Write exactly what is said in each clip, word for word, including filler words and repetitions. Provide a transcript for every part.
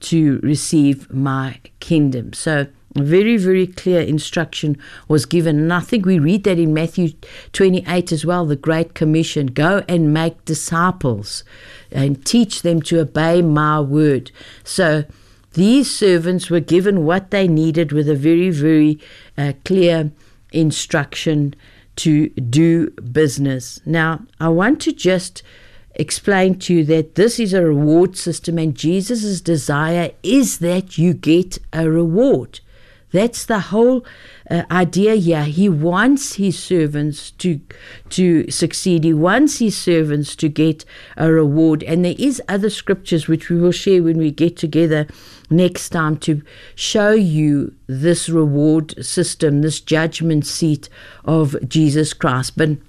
to receive my kingdom. So very, very clear instruction was given. And I think we read that in Matthew twenty-eight as well, the Great Commission. Go and make disciples and teach them to obey my word. So these servants were given what they needed with a very, very uh, clear instruction to do business. Now, I want to just explain to you that this is a reward system, and Jesus' desire is that you get a reward. That's the whole uh, idea here. He wants his servants to to succeed. He wants his servants to get a reward. And there is other scriptures which we will share when we get together next time to show you this reward system, this judgment seat of Jesus Christ. But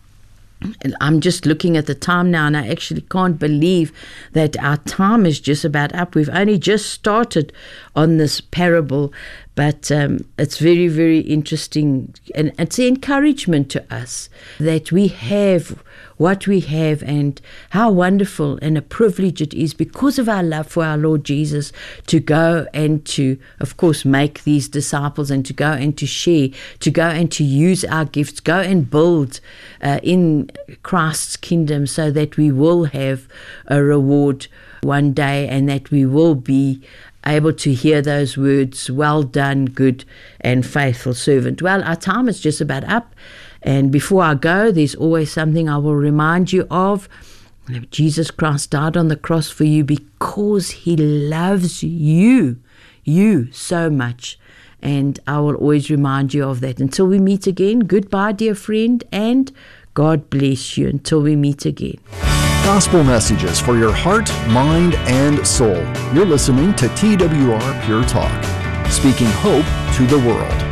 I'm just looking at the time now, and I actually can't believe that our time is just about up. We've only just started on this parable, but um, it's very, very interesting, and it's an encouragement to us that we have what we have, and how wonderful and a privilege it is, because of our love for our Lord Jesus, to go and to, of course, make these disciples, and to go and to share, to go and to use our gifts, go and build uh, in Christ's kingdom, so that we will have a reward one day, and that we will be able to hear those words, well done, good and faithful servant. Well, our time is just about up. And before I go, there's always something I will remind you of. Jesus Christ died on the cross for you because he loves you, you so much. And I will always remind you of that. Until we meet again, goodbye, dear friend, and God bless you until we meet again. Gospel messages for your heart, mind, and soul. You're listening to T W R Pure Talk, speaking hope to the world.